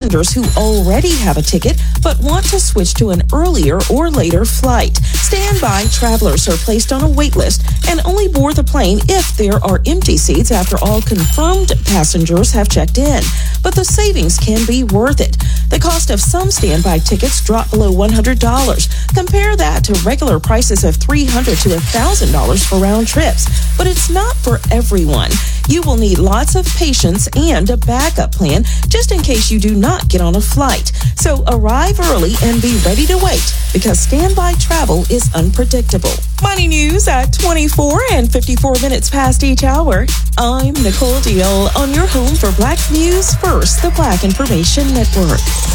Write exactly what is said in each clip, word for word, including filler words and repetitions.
passengers who already have a ticket but want to switch to an earlier or later flight. Standby travelers are placed on a wait list and only board the plane if there are empty seats after all confirmed passengers have checked in. But the savings can be worth it. The cost of some standby tickets drop below one hundred dollars. Compare that to regular prices of three hundred dollars to one thousand dollars for round trips. But it's not for everyone. You will need lots of patience and a backup plan just in case you do not get on a flight. So arrive early and be ready to wait because standby travel is unpredictable. Money news at twenty-four and fifty-four minutes past each hour. I'm Nicole Deal on your home for Black News First, the Black Information Network.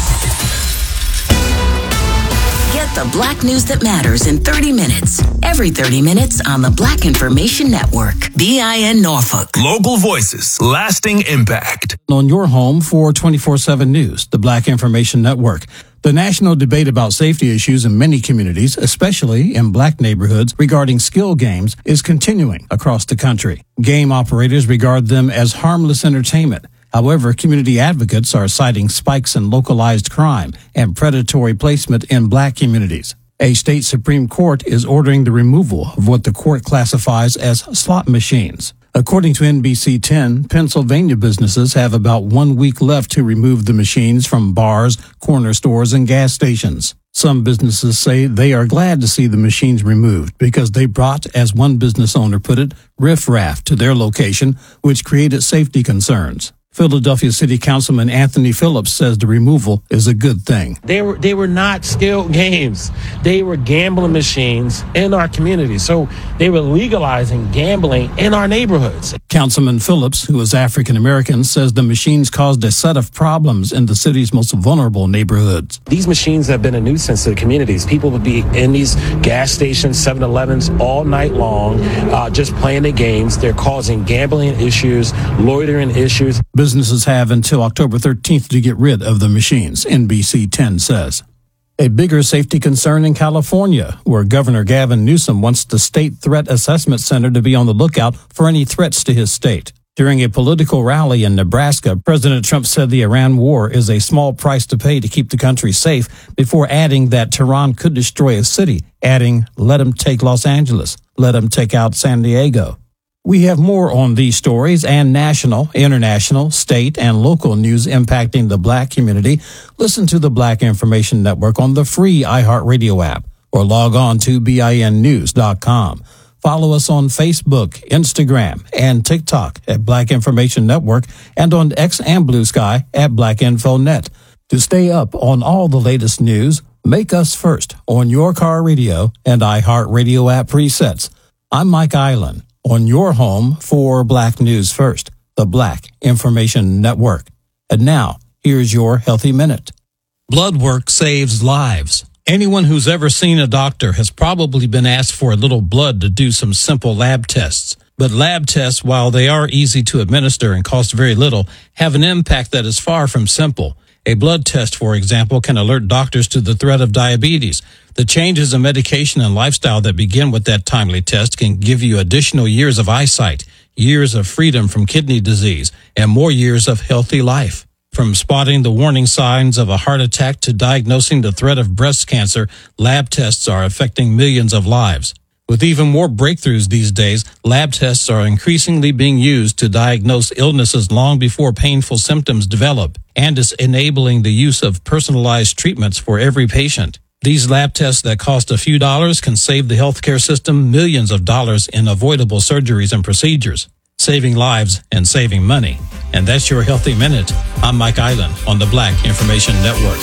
Get the Black news that matters in thirty minutes. Every thirty minutes on the Black Information Network. B I N Norfolk. Local voices, lasting impact. On your home for twenty-four seven News, the Black Information Network. The national debate about safety issues in many communities, especially in black neighborhoods, regarding skill games is continuing across the country. Game operators regard them as harmless entertainment. However, community advocates are citing spikes in localized crime and predatory placement in black communities. A state Supreme Court is ordering the removal of what the court classifies as slot machines. According to N B C ten, Pennsylvania businesses have about one week left to remove the machines from bars, corner stores, and gas stations. Some businesses say they are glad to see the machines removed because they brought, as one business owner put it, riffraff to their location, which created safety concerns. Philadelphia City Councilman Anthony Phillips says the removal is a good thing. They were they were not skilled games. They were gambling machines in our community. So they were legalizing gambling in our neighborhoods. Councilman Phillips, who is African American, says the machines caused a set of problems in the city's most vulnerable neighborhoods. These machines have been a nuisance to the communities. People would be in these gas stations, seven elevens all night long, uh, just playing the games. They're causing gambling issues, loitering issues. Businesses have until October thirteenth to get rid of the machines, N B C ten says. A bigger safety concern in California, where Governor Gavin Newsom wants the State Threat Assessment Center to be on the lookout for any threats to his state. During a political rally in Nebraska, President Trump said the Iran war is a small price to pay to keep the country safe, before adding that Tehran could destroy a city, adding, let him take Los Angeles, let him take out San Diego. We have more on these stories and national, international, state, and local news impacting the black community. Listen to the Black Information Network on the free iHeartRadio app or log on to B I N news dot com. Follow us on Facebook, Instagram, and TikTok at Black Information Network and on X and Blue Sky at Black Info Net. To stay up on all the latest news, make us first on your car radio and iHeartRadio app presets. I'm Mike Island. On your home for Black News First, the Black Information Network. And now, here's your Healthy Minute. Blood work saves lives. Anyone who's ever seen a doctor has probably been asked for a little blood to do some simple lab tests. But lab tests, while they are easy to administer and cost very little, have an impact that is far from simple. A blood test, for example, can alert doctors to the threat of diabetes. The changes in medication and lifestyle that begin with that timely test can give you additional years of eyesight, years of freedom from kidney disease, and more years of healthy life. From spotting the warning signs of a heart attack to diagnosing the threat of breast cancer, lab tests are affecting millions of lives. With even more breakthroughs these days, lab tests are increasingly being used to diagnose illnesses long before painful symptoms develop, and is enabling the use of personalized treatments for every patient. These lab tests that cost a few dollars can save the healthcare system millions of dollars in avoidable surgeries and procedures, saving lives and saving money. And that's your Healthy Minute. I'm Mike Island on the Black Information Network.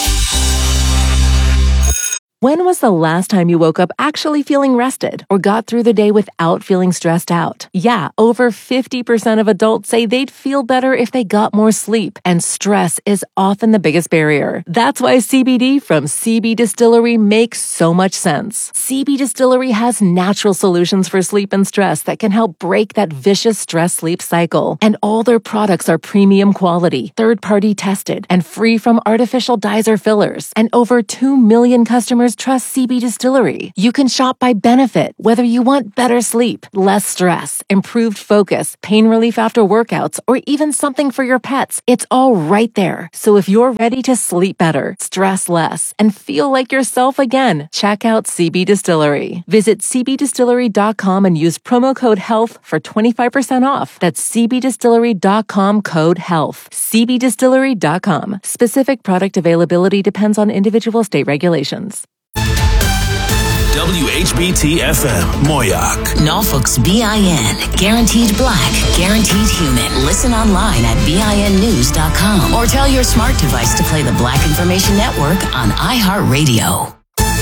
When was the last time you woke up actually feeling rested or got through the day without feeling stressed out? Yeah, over fifty percent of adults say they'd feel better if they got more sleep, and stress is often the biggest barrier. That's why C B D from C B Distillery makes so much sense. C B Distillery has natural solutions for sleep and stress that can help break that vicious stress-sleep cycle. And all their products are premium quality, third-party tested, and free from artificial dyes or fillers. And over two million customers customers trust C B Distillery. You can shop by benefit, whether you want better sleep, less stress, improved focus, pain relief after workouts, or even something for your pets. It's all right there. So if you're ready to sleep better, stress less, and feel like yourself again, check out C B Distillery. Visit c b distillery dot com and use promo code HEALTH for twenty-five percent off. That's c b distillery dot com code HEALTH. c b distillery dot com. Specific product availability depends on individual state regulations. W H B T F M, Moyoc. Norfolk's B I N. Guaranteed black, guaranteed human. Listen online at B I N news dot com or tell your smart device to play the Black Information Network on iHeartRadio.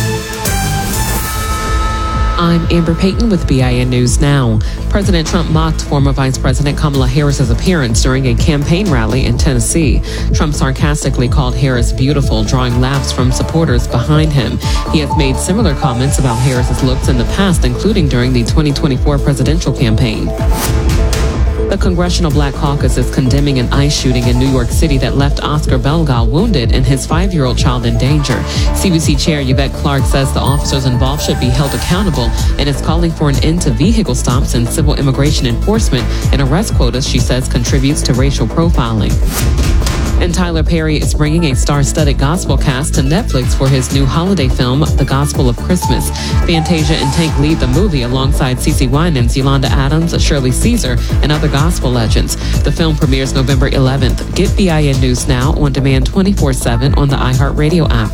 I'm Amber Payton with B I N News Now. President Trump mocked former Vice President Kamala Harris's appearance during a campaign rally in Tennessee. Trump sarcastically called Harris beautiful, drawing laughs from supporters behind him. He has made similar comments about Harris's looks in the past, including during the twenty twenty-four presidential campaign. The Congressional Black Caucus is condemning an ICE shooting in New York City that left Oscar Belgal wounded and his five-year-old child in danger. C B C Chair Yvette Clarke says the officers involved should be held accountable and is calling for an end to vehicle stops and civil immigration enforcement and arrest quotas she says contributes to racial profiling. And Tyler Perry is bringing a star-studded gospel cast to Netflix for his new holiday film, The Gospel of Christmas. Fantasia and Tank lead the movie alongside CeCe Winans, Yolanda Adams, Shirley Caesar, and other gospel legends. The film premieres November eleventh. Get B I N News Now on demand twenty-four seven on the iHeartRadio app.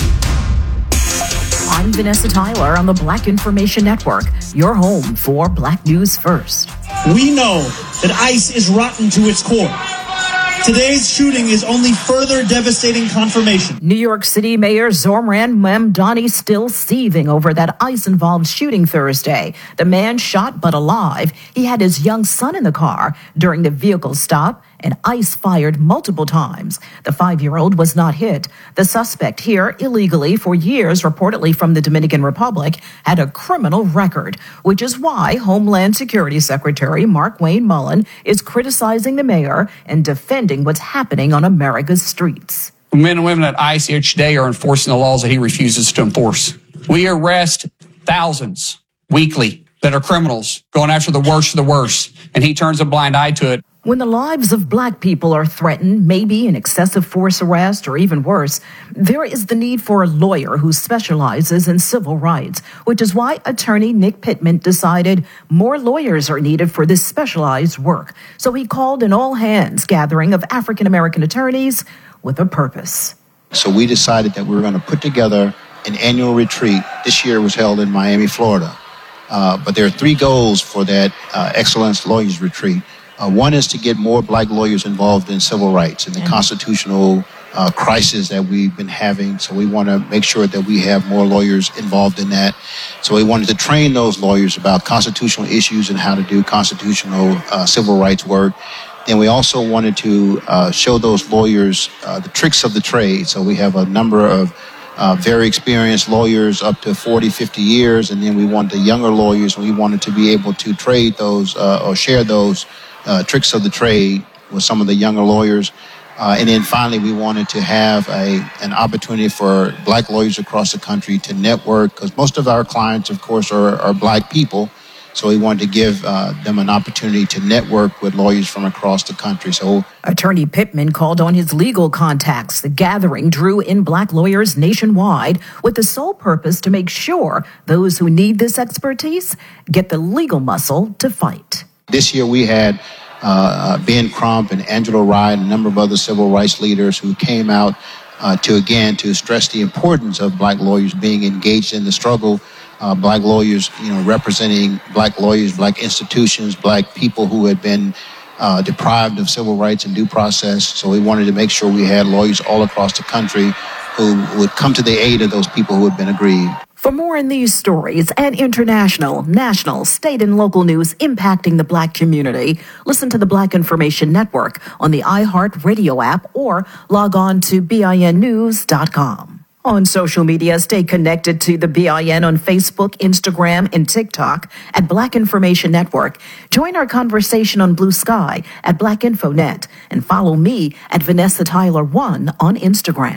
I'm Vanessa Tyler on the Black Information Network, your home for Black News First. We know that ICE is rotten to its core. Today's shooting is only further devastating confirmation. New York City Mayor Zohran Mamdani still seething over that ICE-involved shooting Thursday. The man shot but alive. He had his young son in the car during the vehicle stop, and ICE fired multiple times. The five-year-old was not hit. The suspect here, illegally for years, reportedly from the Dominican Republic, had a criminal record, which is why Homeland Security Secretary Markwayne Mullin is criticizing the mayor and defending what's happening on America's streets. Men and women at ICE each day are enforcing the laws that he refuses to enforce. We arrest thousands weekly that are criminals, going after the worst of the worst, and he turns a blind eye to it. When the lives of black people are threatened, maybe an excessive force arrest or even worse, there is the need for a lawyer who specializes in civil rights, which is why attorney Nick Pittman decided more lawyers are needed for this specialized work. So he called an all-hands gathering of African-American attorneys with a purpose. So we decided that we were going to put together an annual retreat. This year was held in Miami, Florida. Uh, but there are three goals for that uh, Excellence Lawyers Retreat. Uh, one is to get more black lawyers involved in civil rights and the constitutional uh, crisis that we've been having. So we want to make sure that we have more lawyers involved in that. So we wanted to train those lawyers about constitutional issues and how to do constitutional uh, civil rights work. Then we also wanted to uh, show those lawyers uh, the tricks of the trade. So we have a number of Uh, very experienced lawyers up to forty, fifty years. And then we wanted the younger lawyers, we wanted to be able to trade those uh, or share those uh, tricks of the trade with some of the younger lawyers. Uh, and then finally, we wanted to have a an opportunity for black lawyers across the country to network, because most of our clients, of course, are, are black people. So we wanted to give uh, them an opportunity to network with lawyers from across the country. So Attorney Pittman called on his legal contacts. The gathering drew in black lawyers nationwide with the sole purpose to make sure those who need this expertise get the legal muscle to fight. This year we had uh, Ben Crump and Angela Rye and a number of other civil rights leaders who came out uh, to, again, to stress the importance of black lawyers being engaged in the struggle. Uh, black lawyers, you know, representing black lawyers, black institutions, black people who had been uh, deprived of civil rights and due process. So we wanted to make sure we had lawyers all across the country who would come to the aid of those people who had been aggrieved. For more in these stories and international, national, state, and local news impacting the black community, listen to the Black Information Network on the iHeartRadio app or log on to B I N news dot com. On social media, stay connected to the B I N on Facebook, Instagram, and TikTok at Black Information Network. Join our conversation on Blue Sky at Black Info Net and follow me at Vanessa Tyler one on Instagram.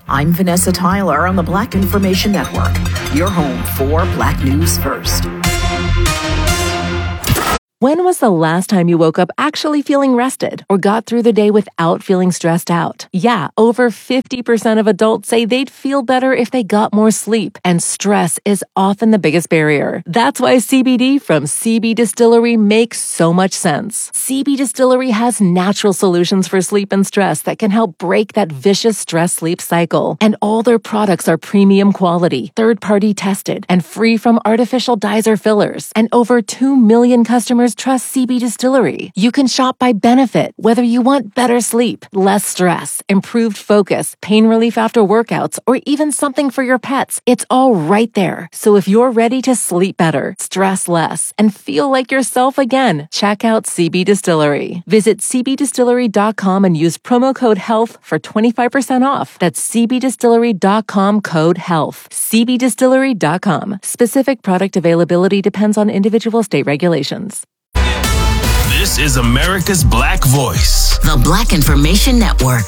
I'm Vanessa Tyler on the Black Information Network, your home for Black News First. When was the last time you woke up actually feeling rested or got through the day without feeling stressed out? Yeah, over fifty percent of adults say they'd feel better if they got more sleep, and stress is often the biggest barrier. That's why C B D from C B Distillery makes so much sense. C B Distillery has natural solutions for sleep and stress that can help break that vicious stress-sleep cycle. And all their products are premium quality, third-party tested, and free from artificial dyes or fillers. And over two million customers trust C B Distillery. You can shop by benefit, whether you want better sleep, less stress, improved focus, pain relief after workouts, or even something for your pets. It's all right there. So if you're ready to sleep better, stress less, and feel like yourself again, check out C B Distillery. Visit c b distillery dot com and use promo code HEALTH for twenty-five percent off. That's c b distillery dot com code HEALTH. c b distillery dot com. Specific product availability depends on individual state regulations. This is America's Black Voice. The Black Information Network.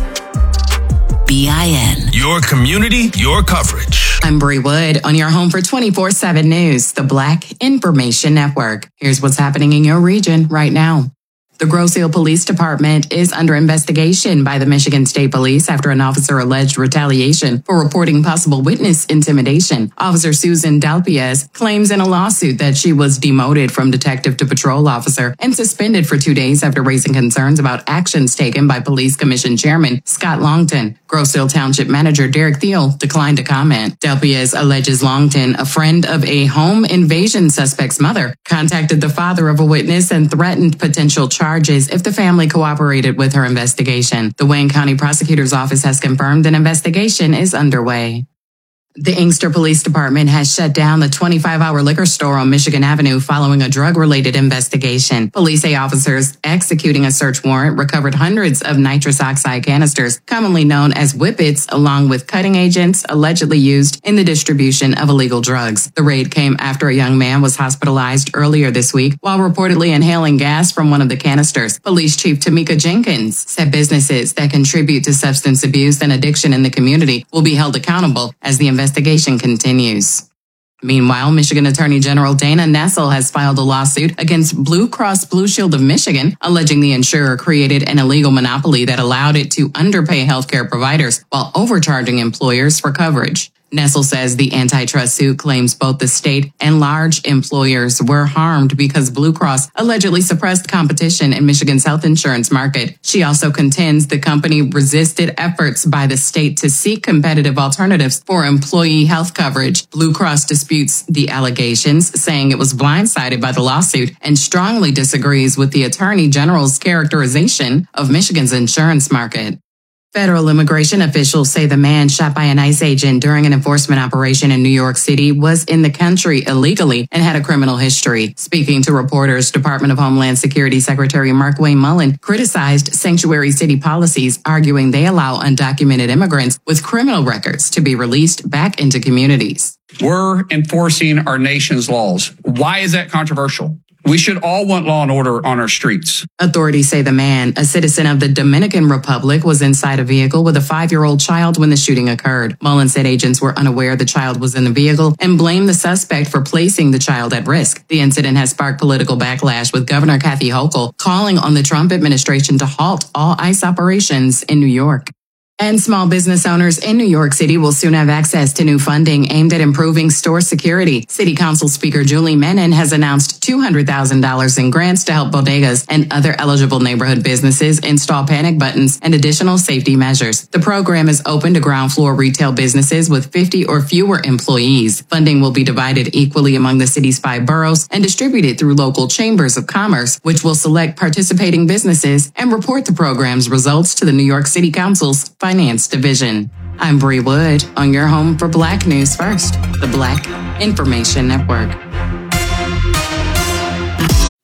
B I N. Your community, your coverage. I'm Bree Wood on your home for twenty-four seven News, the Black Information Network. Here's what's happening in your region right now. The Grosse Ile Police Department is under investigation by the Michigan State Police after an officer alleged retaliation for reporting possible witness intimidation. Officer Susan Dalpiez claims in a lawsuit that she was demoted from detective to patrol officer and suspended for two days after raising concerns about actions taken by Police Commission Chairman Scott Longton. Grosse Ile Township Manager Derek Thiel declined to comment. Dalpiez alleges Longton, a friend of a home invasion suspect's mother, contacted the father of a witness and threatened potential charges if the family cooperated with her investigation. The Wayne County Prosecutor's Office has confirmed an investigation is underway. The Inkster Police Department has shut down the twenty-five hour liquor store on Michigan Avenue following a drug-related investigation. Police say officers executing a search warrant recovered hundreds of nitrous oxide canisters, commonly known as whippets, along with cutting agents allegedly used in the distribution of illegal drugs. The raid came after a young man was hospitalized earlier this week while reportedly inhaling gas from one of the canisters. Police Chief Tamika Jenkins said businesses that contribute to substance abuse and addiction in the community will be held accountable as the investigation Investigation continues. Meanwhile, Michigan Attorney General Dana Nessel has filed a lawsuit against Blue Cross Blue Shield of Michigan, alleging the insurer created an illegal monopoly that allowed it to underpay healthcare providers while overcharging employers for coverage. Nessel says the antitrust suit claims both the state and large employers were harmed because Blue Cross allegedly suppressed competition in Michigan's health insurance market. She also contends the company resisted efforts by the state to seek competitive alternatives for employee health coverage. Blue Cross disputes the allegations, saying it was blindsided by the lawsuit and strongly disagrees with the Attorney General's characterization of Michigan's insurance market. Federal immigration officials say the man shot by an ICE agent during an enforcement operation in New York City was in the country illegally and had a criminal history. Speaking to reporters, Department of Homeland Security Secretary Markwayne Mullin criticized sanctuary city policies, arguing they allow undocumented immigrants with criminal records to be released back into communities. We're enforcing our nation's laws. Why is that controversial? We should all want law and order on our streets. Authorities say the man, a citizen of the Dominican Republic, was inside a vehicle with a five-year-old child when the shooting occurred. Mullen said agents were unaware the child was in the vehicle and blamed the suspect for placing the child at risk. The incident has sparked political backlash, with Governor Kathy Hochul calling on the Trump administration to halt all ICE operations in New York. And small business owners in New York City will soon have access to new funding aimed at improving store security. City Council Speaker Julie Menin has announced two hundred thousand dollars in grants to help bodegas and other eligible neighborhood businesses install panic buttons and additional safety measures. The program is open to ground floor retail businesses with fifty or fewer employees. Funding will be divided equally among the city's five boroughs and distributed through local chambers of commerce, which will select participating businesses and report the program's results to the New York City Council's Finance Division. I'm Bree Wood on your home for Black News First, the Black Information Network.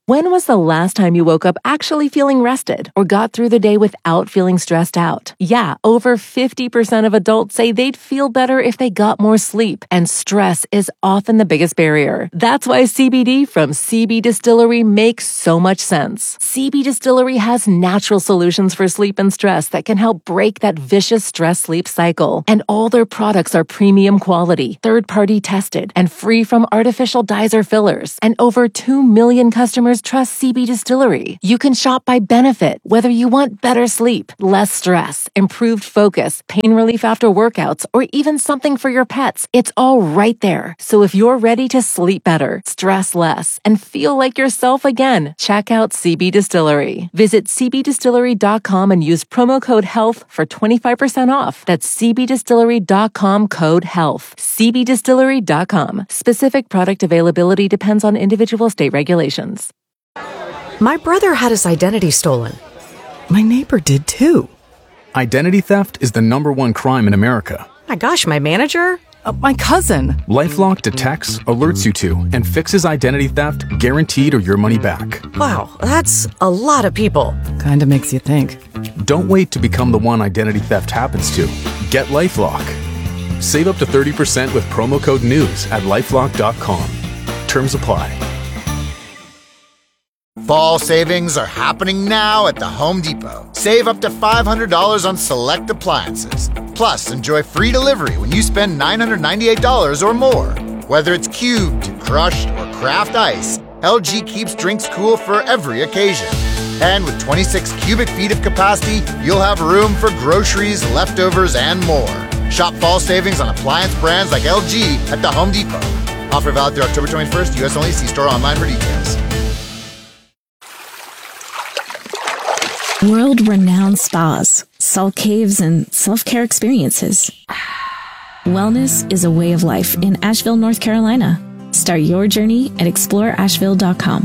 When was the last time you woke up actually feeling rested or got through the day without feeling stressed out? Yeah, over fifty percent of adults say they'd feel better if they got more sleep, and stress is often the biggest barrier. That's why C B D from C B Distillery makes so much sense. C B Distillery has natural solutions for sleep and stress that can help break that vicious stress-sleep cycle. And all their products are premium quality, third-party tested, and free from artificial dyes or fillers. And over two million customers trust C B Distillery. You can shop by benefit, whether you want better sleep, less stress, improved focus, pain relief after workouts, or even something for your pets. It's all right there. So if you're ready to sleep better, stress less, and feel like yourself again, check out C B Distillery. Visit c b distillery dot com and use promo code HEALTH for twenty-five percent off. That's c b distillery dot com code HEALTH. c b distillery dot com. Specific product availability depends on individual state regulations. My brother had his identity stolen. My neighbor did too. Identity theft is the number one crime in America. My gosh, my manager? Uh, my cousin. LifeLock detects, alerts you to, and fixes identity theft guaranteed or your money back. Wow, that's a lot of people. Kinda makes you think. Don't wait to become the one identity theft happens to. Get LifeLock. Save up to thirty percent with promo code NEWS at lifelock dot com. Terms apply. Fall savings are happening now at the Home Depot. Save up to five hundred dollars on select appliances. Plus, enjoy free delivery when you spend nine hundred ninety-eight dollars or more. Whether it's cubed, crushed, or craft ice, L G keeps drinks cool for every occasion. And with twenty-six cubic feet of capacity, you'll have room for groceries, leftovers, and more. Shop fall savings on appliance brands like L G at the Home Depot. Offer valid through October twenty-first, U S only. See store online for details. World-renowned spas, salt caves, and self-care experiences. Wellness is a way of life in Asheville, North Carolina. Start your journey at explore asheville dot com.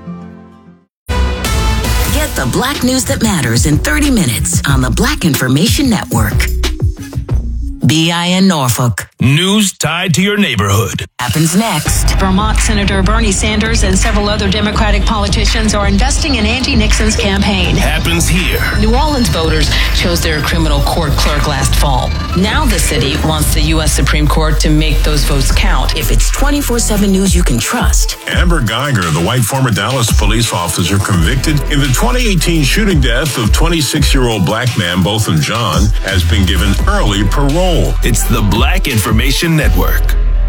Get the Black news that matters in thirty minutes on the Black Information Network. B I N Norfolk. News tied to your neighborhood. Happens next. Vermont Senator Bernie Sanders and several other Democratic politicians are investing in Andy Nixon's campaign. Happens here. New Orleans voters chose their criminal court clerk last fall. Now the city wants the U S Supreme Court to make those votes count. If it's twenty-four seven news you can trust. Amber Geiger, the white former Dallas police officer convicted in the twenty eighteen shooting death of twenty-six-year-old black man Botham Jean, has been given early parole. It's the Black Information Network.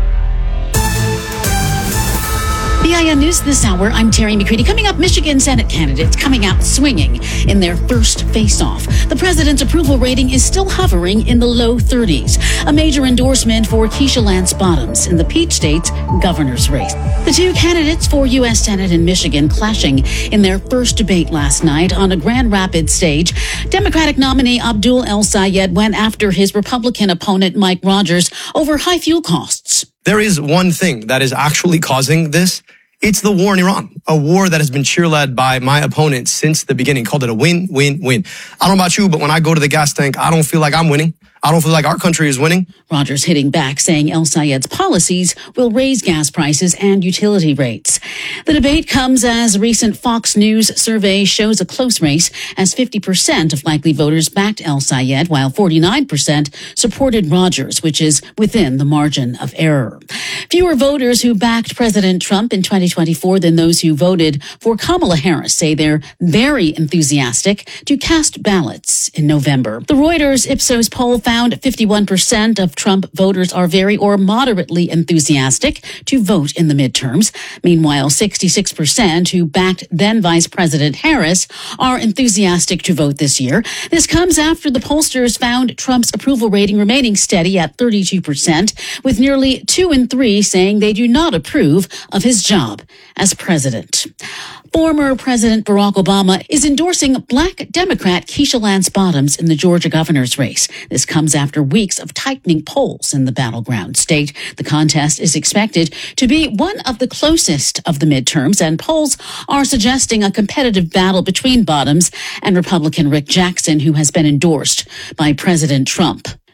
B I N News this hour, I'm Terry McCready. Coming up, Michigan Senate candidates coming out swinging in their first face-off. The president's approval rating is still hovering in the low thirties. A major endorsement for Keisha Lance Bottoms in the Peach State's governor's race. The two candidates for U S Senate in Michigan clashing in their first debate last night on a Grand Rapids stage. Democratic nominee Abdul El Sayed went after his Republican opponent Mike Rogers over high fuel costs. There is one thing that is actually causing this. It's the war in Iran, a war that has been cheerled by my opponent since the beginning. Called it a win, win, win. I don't know about you, but when I go to the gas tank, I don't feel like I'm winning. I don't feel like our country is winning. Rogers hitting back, saying El Sayed's policies will raise gas prices and utility rates. The debate comes as a recent Fox News survey shows a close race, as fifty percent of likely voters backed El Sayed, while forty-nine percent supported Rogers, which is within the margin of error. Fewer voters who backed President Trump in twenty twenty-four than those who voted for Kamala Harris say they're very enthusiastic to cast ballots in November. The Reuters Ipsos poll found Found fifty-one percent of Trump voters are very or moderately enthusiastic to vote in the midterms. Meanwhile, sixty-six percent who backed then Vice President Harris are enthusiastic to vote this year. This comes after the pollsters found Trump's approval rating remaining steady at thirty-two percent, with nearly two in three saying they do not approve of his job as president. Former President Barack Obama is endorsing black Democrat Keisha Lance Bottoms in the Georgia governor's race. This comes after weeks of tightening polls in the battleground state. The contest is expected to be one of the closest of the midterms, and polls are suggesting a competitive battle between Bottoms and Republican Rick Jackson, who has been endorsed by President Trump.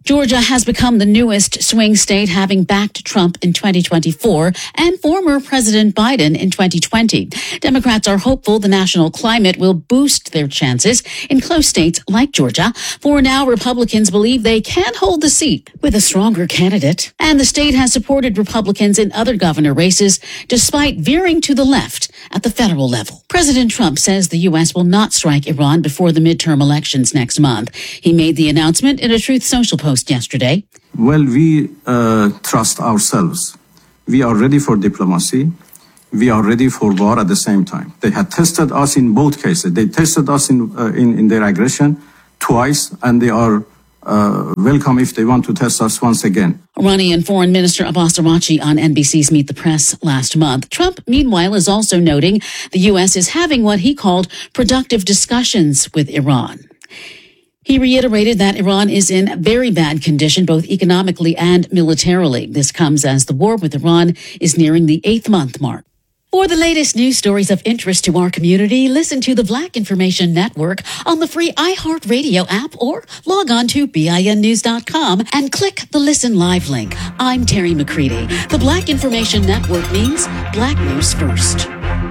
Georgia has become the newest swing state, having backed Trump in twenty twenty-four and former President Biden in twenty twenty. Democrats are hopeful the national climate will boost their chances in close states like Georgia. For now, Republicans believe they can hold the seat with a stronger candidate. And the state has supported Republicans in other governor races, despite veering to the left at the federal level. President Trump says the U S will not strike Iran before the midterm elections next month. He made the announcement in a Truth Social post yesterday. Well, we uh, trust ourselves. We are ready for diplomacy. We are ready for war at the same time. They had tested us in both cases. They tested us in uh, in, in their aggression twice, and they are uh, welcome if they want to test us once again. Iranian Foreign Minister Abbas Araghchi on N B C's Meet the Press last month. Trump, meanwhile, is also noting the U S is having what he called productive discussions with Iran. He reiterated that Iran is in very bad condition, both economically and militarily. This comes as the war with Iran is nearing the eighth month mark. For the latest news stories of interest to our community, listen to the Black Information Network on the free iHeartRadio app or log on to B I N news dot com and click the Listen Live link. I'm Terry McCready. The Black Information Network means Black News First.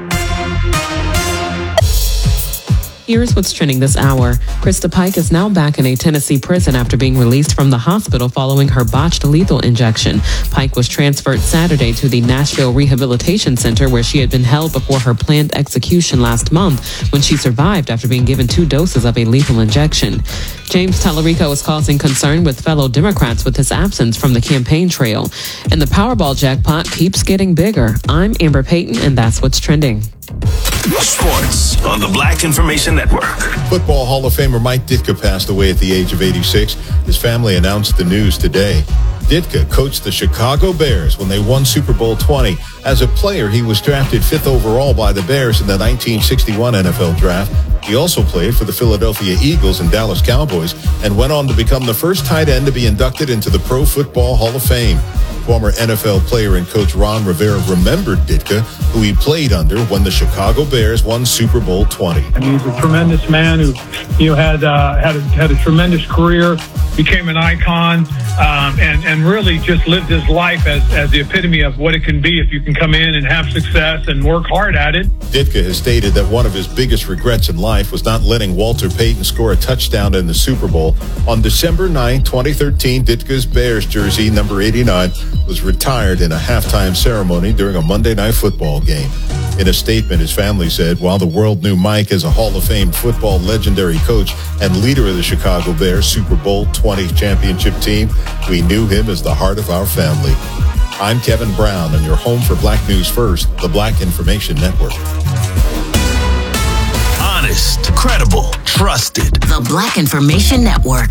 Here's what's trending this hour. Krista Pike is now back in a Tennessee prison after being released from the hospital following her botched lethal injection. Pike was transferred Saturday to the Nashville Rehabilitation Center, where she had been held before her planned execution last month when she survived after being given two doses of a lethal injection. James Tallarico is causing concern with fellow Democrats with his absence from the campaign trail. And the Powerball jackpot keeps getting bigger. I'm Amber Payton, and that's what's trending. Sports on the Black Information Network. Football Hall of Famer Mike Ditka passed away at the age of eighty-six. His family announced the news today. Ditka coached the Chicago Bears when they won Super Bowl twenty. As a player, he was drafted fifth overall by the Bears in the nineteen sixty-one N F L Draft. He also played for the Philadelphia Eagles and Dallas Cowboys and went on to become the first tight end to be inducted into the Pro Football Hall of Fame. Former N F L player and coach Ron Rivera remembered Ditka, who he played under when the Chicago Bears won Super Bowl twenty. I mean, he's a tremendous man who, you know, had uh, had a, had a tremendous career, became an icon, um, and and really just lived his life as as the epitome of what it can be if you can come in and have success and work hard at it. Ditka has stated that one of his biggest regrets in life was not letting Walter Payton score a touchdown in the Super Bowl. On December ninth, twenty thirteen, Ditka's Bears jersey, number eighty-nine, was retired in a halftime ceremony during a Monday Night Football game. In a statement, his family said, while the world knew Mike as a Hall of Fame football legendary coach and leader of the Chicago Bears Super Bowl twenty championship team, we knew him as the heart of our family. I'm Kevin Brown, and your home for Black News First, the Black Information Network. Honest, credible, trusted. The Black Information Network.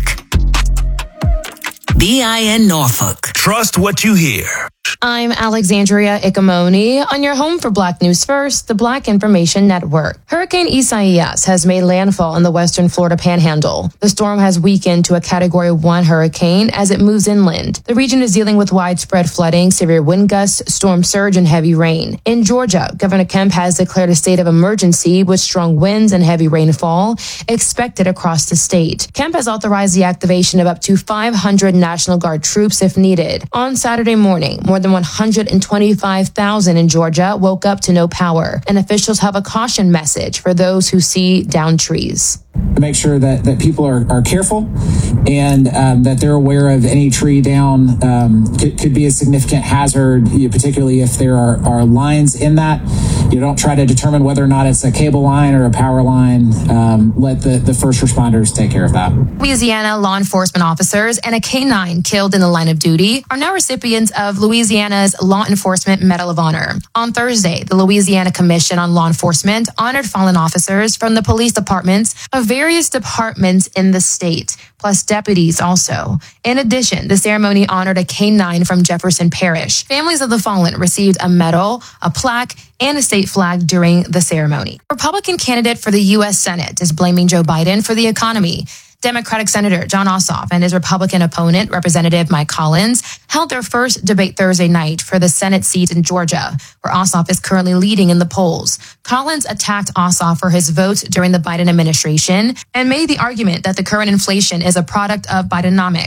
B I N Norfolk. Trust what you hear. I'm Alexandria Ikamoni on your home for Black News First, the Black Information Network. Hurricane Isaias has made landfall in the western Florida panhandle. The storm has weakened to a Category one hurricane as it moves inland. The region is dealing with widespread flooding, severe wind gusts, storm surge, and heavy rain. In Georgia, Governor Kemp has declared a state of emergency with strong winds and heavy rainfall expected across the state. Kemp has authorized the activation of up to five hundred National Guard troops if needed. On Saturday morning, more than one hundred twenty-five thousand in Georgia woke up to no power, and officials have a caution message for those who see downed trees. To make sure that, that people are, are careful and um, that they're aware of any tree down um, could, could be a significant hazard, you know, particularly if there are, are lines in that. You don't try to determine whether or not it's a cable line or a power line. Um, let the, the first responders take care of that. Louisiana law enforcement officers and a K nine killed in the line of duty are now recipients of Louisiana's Law Enforcement Medal of Honor. On Thursday, the Louisiana Commission on Law Enforcement honored fallen officers from the police departments of various departments in the state, plus deputies also. In addition, the ceremony honored a K nine from Jefferson Parish. Families of the fallen received a medal, a plaque, and a state flag during the ceremony. Republican candidate for the U S Senate is blaming Joe Biden for the economy. Democratic Senator Jon Ossoff and his Republican opponent, Representative Mike Collins, held their first debate Thursday night for the Senate seat in Georgia, where Ossoff is currently leading in the polls. Collins attacked Ossoff for his votes during the Biden administration and made the argument that the current inflation is a product of Bidenomics.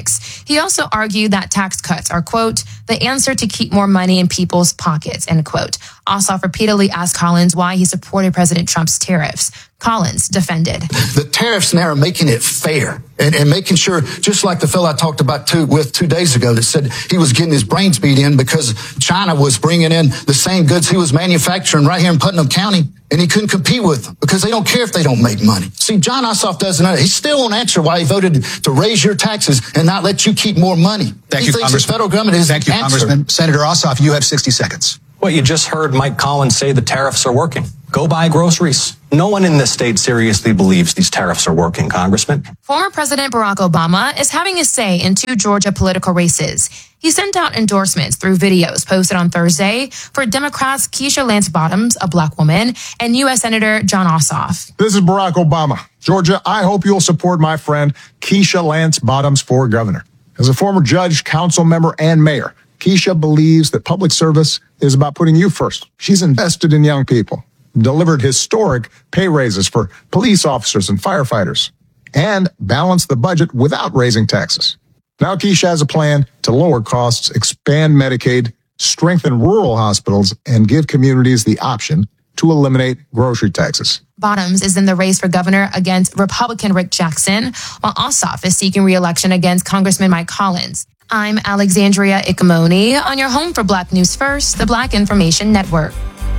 He also argued that tax cuts are, quote, the answer to keep more money in people's pockets, end quote. Ossoff repeatedly asked Collins why he supported President Trump's tariffs. Collins defended. The tariffs now are making it fair and, and making sure, just like the fellow I talked about two, with two days ago that said he was getting his brains beat in because China was bringing in the same goods he was manufacturing right here in Putnam County, and he couldn't compete with them because they don't care if they don't make money. See, John Ossoff doesn't know. He still won't answer why he voted to raise your taxes and not let you keep more money. Thank he you, thinks Congressman. the federal government is Thank you, the answer. Congressman. Senator Ossoff, you have sixty seconds. Well, you just heard Mike Collins say the tariffs are working. Go buy groceries. No one in this state seriously believes these tariffs are working, Congressman. Former President Barack Obama is having a say in two Georgia political races. He sent out endorsements through videos posted on Thursday for Democrats Keisha Lance Bottoms, a black woman, and U S Senator John Ossoff. This is Barack Obama. Georgia, I hope you'll support my friend Keisha Lance Bottoms for governor. As a former judge, council member, and mayor, Keisha believes that public service is about putting you first. She's invested in young people, delivered historic pay raises for police officers and firefighters, and balanced the budget without raising taxes. Now Keisha has a plan to lower costs, expand Medicaid, strengthen rural hospitals, and give communities the option to eliminate grocery taxes. Bottoms is in the race for governor against Republican Rick Jackson, while Ossoff is seeking re-election against Congressman Mike Collins. I'm Alexandria Ikamoni on your home for Black News First, the Black Information Network.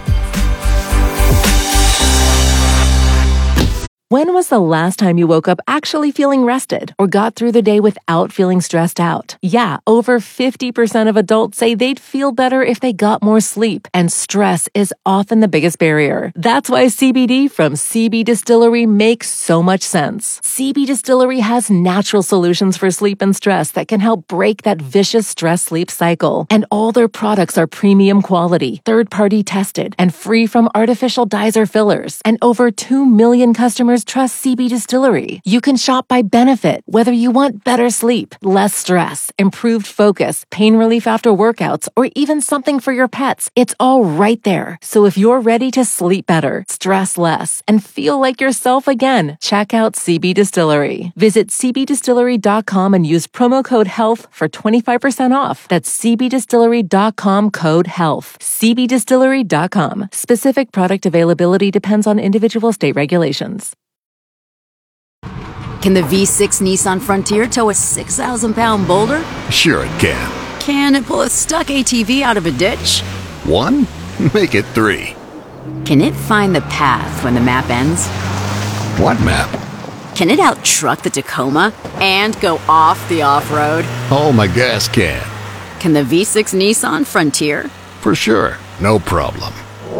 When was the last time you woke up actually feeling rested or got through the day without feeling stressed out? Yeah, over fifty percent of adults say they'd feel better if they got more sleep, and stress is often the biggest barrier. That's why C B D from C B Distillery makes so much sense. C B Distillery has natural solutions for sleep and stress that can help break that vicious stress-sleep cycle. And all their products are premium quality, third-party tested, and free from artificial dyes or fillers. And over two million customers trust C B Distillery. You can shop by benefit, whether you want better sleep, less stress, improved focus, pain relief after workouts, or even something for your pets. It's all right there. So if you're ready to sleep better, stress less, and feel like yourself again, check out C B Distillery. Visit c b distillery dot com and use promo code HEALTH for twenty-five percent off. That's c b distillery dot com code HEALTH. c b distillery dot com. Specific product availability depends on individual state regulations. Can the V six Nissan Frontier tow a six thousand pound boulder? Sure it can. Can it pull a stuck A T V out of a ditch? One? Make it three. Can it find the path when the map ends? What map? Can it out-truck the Tacoma and go off the off-road? Oh, my gas can. Can the V six Nissan Frontier? For sure. No problem.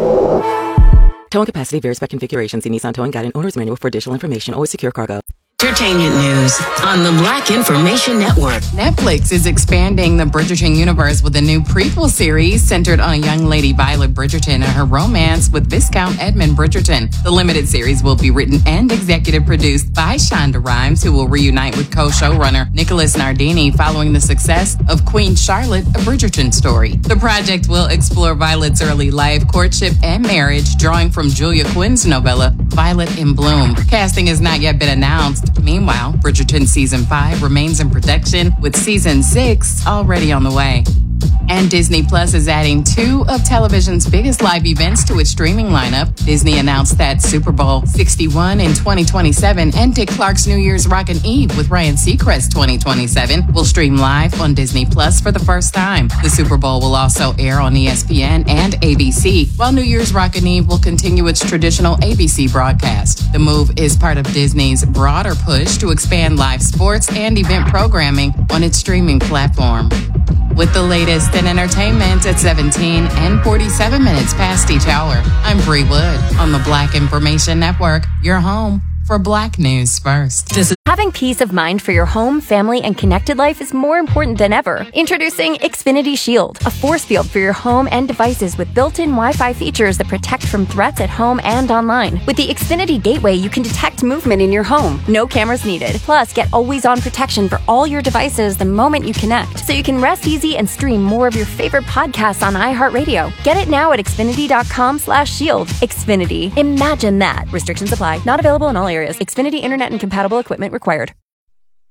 Towing capacity varies by configuration. See Nissan Towing Guide and Owner's Manual for additional information. Always secure cargo. Entertainment news on the Black Information Network. Netflix is expanding the Bridgerton universe with a new prequel series centered on a young lady, Violet Bridgerton, and her romance with Viscount Edmund Bridgerton. The limited series will be written and executive produced by Shonda Rhimes, who will reunite with co-showrunner Nicholas Nardini following the success of Queen Charlotte, a Bridgerton story. The project will explore Violet's early life, courtship, and marriage, drawing from Julia Quinn's novella, Violet in Bloom. Casting has not yet been announced. Meanwhile, Bridgerton Season five remains in production, with Season six already on the way. And Disney Plus is adding two of television's biggest live events to its streaming lineup. Disney announced that Super Bowl sixty-one in twenty twenty-seven and Dick Clark's New Year's Rockin' Eve with Ryan Seacrest twenty twenty-seven will stream live on Disney Plus for the first time. The Super Bowl will also air on E S P N and A B C, while New Year's Rockin' Eve will continue its traditional A B C broadcast. The move is part of Disney's broader push to expand live sports and event programming on its streaming platform. With the latest in entertainment at seventeen and forty-seven minutes past each hour, I'm Bree Wood on the Black Information Network, your home for Black News First. This is Having peace of mind for your home, family, and connected life is more important than ever. Introducing Xfinity Shield, a force field for your home and devices with built-in Wi-Fi features that protect from threats at home and online. With the Xfinity Gateway, you can detect movement in your home. No cameras needed. Plus, get always-on protection for all your devices the moment you connect, so you can rest easy and stream more of your favorite podcasts on iHeartRadio. Get it now at Xfinity.com slash shield. Xfinity. Imagine that. Restrictions apply. Not available in all areas. Xfinity Internet and compatible equipment required.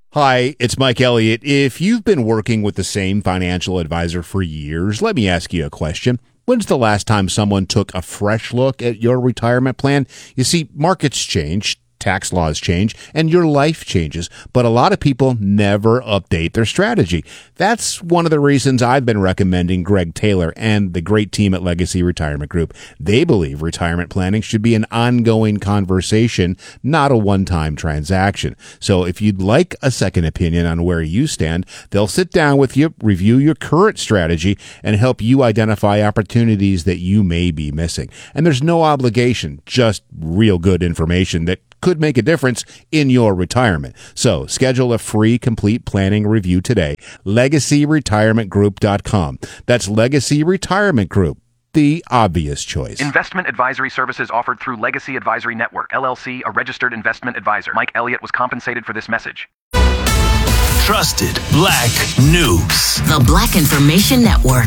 Hi, it's Mike Elliott. If you've been working with the same financial advisor for years, let me ask you a question. When's the last time someone took a fresh look at your retirement plan? You see, markets change, tax laws change, and your life changes, but a lot of people never update their strategy. That's one of the reasons I've been recommending Greg Taylor and the great team at Legacy Retirement Group. They believe retirement planning should be an ongoing conversation, not a one-time transaction. So if you'd like a second opinion on where you stand, they'll sit down with you, review your current strategy, and help you identify opportunities that you may be missing. And there's no obligation, just real good information that could make a difference in your retirement. So schedule a free complete planning review today. legacy retirement group dot com. That's Legacy Retirement Group, the obvious choice. Investment advisory services offered through Legacy Advisory Network, L L C, a registered investment advisor. Mike Elliott was compensated for this message. Trusted Black News. The Black Information Network.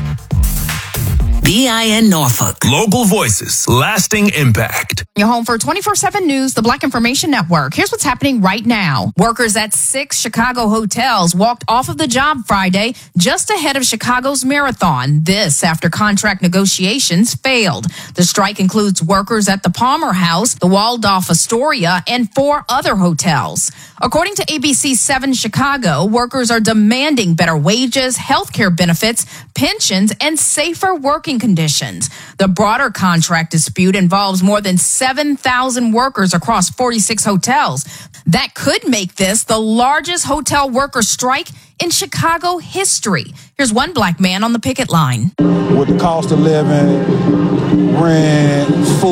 B I N Norfolk. Local voices, lasting impact. You're home for twenty-four seven News, the Black Information Network. Here's what's happening right now. Workers at six Chicago hotels walked off of the job Friday just ahead of Chicago's marathon. This after contract negotiations failed. The strike includes workers at the Palmer House, the Waldorf Astoria, and four other hotels. According to A B C seven Chicago, workers are demanding better wages, health care benefits, pensions, and safer working conditions. The broader contract dispute involves more than seven thousand workers across forty-six hotels. That could make this the largest hotel worker strike in Chicago history. Here's one black man on the picket line. With the cost of living, rent,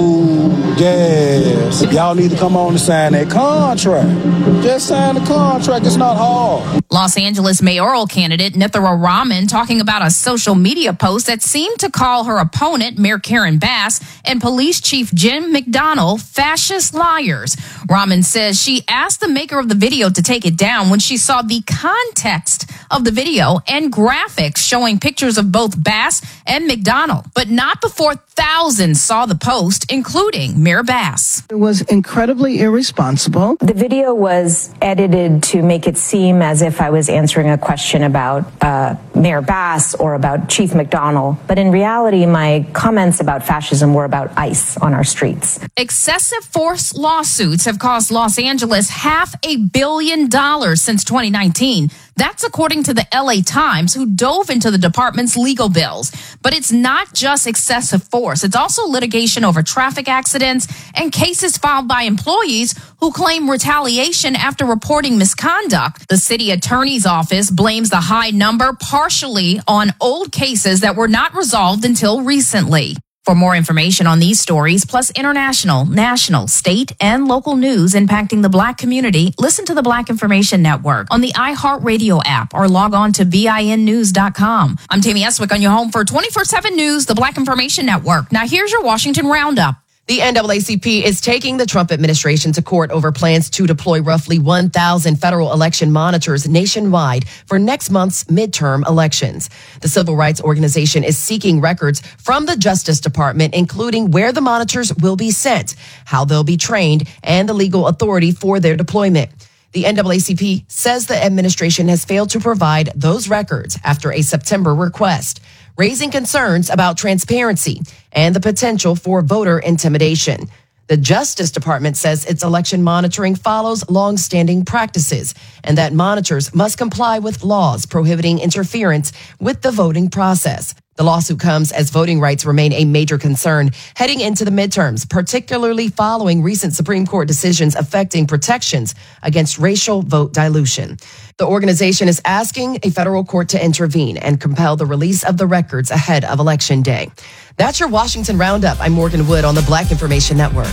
food, gas, y'all need to come on and sign that contract. Just sign the contract. It's not hard. Los Angeles mayoral candidate Nithara Rahman talking about a social media post that seemed to call her opponent, Mayor Karen Bass, and police chief Jim McDonnell fascist liars. Rahman says she asked the maker of the video to take it down when she saw the context of the video and graphics showing pictures of both Bass and McDonnell, but not before thousands saw the post, including Mayor Bass. It was incredibly irresponsible. The video was edited to make it seem as if I was answering a question about uh, Mayor Bass or about Chief McDonnell, but in reality, my comments about fascism were about ICE on our streets. Excessive force lawsuits have cost Los Angeles half a billion dollars since twenty nineteen. That's according to the L A Times, who dove into the department's legal bills. But it's not just excessive force. It's also litigation over traffic accidents and cases filed by employees who claim retaliation after reporting misconduct. The city attorney's office blames the high number partially on old cases that were not resolved until recently. For more information on these stories, plus international, national, state, and local news impacting the Black community, listen to the Black Information Network on the iHeartRadio app or log on to B I N news dot com. I'm Tammy Eswick on your home for twenty-four seven News, the Black Information Network. Now here's your Washington Roundup. The N double A C P is taking the Trump administration to court over plans to deploy roughly one thousand federal election monitors nationwide for next month's midterm elections. The civil rights organization is seeking records from the Justice Department, including where the monitors will be sent, how they'll be trained, and the legal authority for their deployment. The N double A C P says the administration has failed to provide those records after a September request, raising concerns about transparency and the potential for voter intimidation. The Justice Department says its election monitoring follows longstanding practices and that monitors must comply with laws prohibiting interference with the voting process. The lawsuit comes as voting rights remain a major concern heading into the midterms, particularly following recent Supreme Court decisions affecting protections against racial vote dilution. The organization is asking a federal court to intervene and compel the release of the records ahead of Election Day. That's your Washington Roundup. I'm Morgan Wood on the Black Information Network.